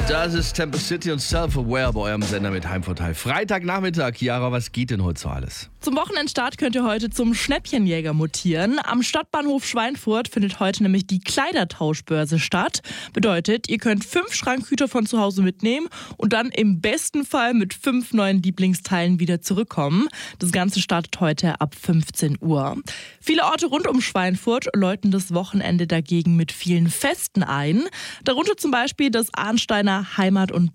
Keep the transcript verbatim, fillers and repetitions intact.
Das ist Temple City und Self-Aware bei eurem Sender mit Heimvorteil. Freitagnachmittag. Chiara, was geht denn heute so alles? Zum Wochenendstart könnt ihr heute zum Schnäppchenjäger mutieren. Am Stadtbahnhof Schweinfurt findet heute nämlich die Kleidertauschbörse statt. Bedeutet, ihr könnt fünf Schrankhüter von zu Hause mitnehmen und dann im besten Fall mit fünf neuen Lieblingsteilen wieder zurückkommen. Das Ganze startet heute ab fünfzehn Uhr. Viele Orte rund um Schweinfurt läuten das Wochenende dagegen mit vielen Festen ein. Darunter zum Beispiel das Arnsteiner Heimat- und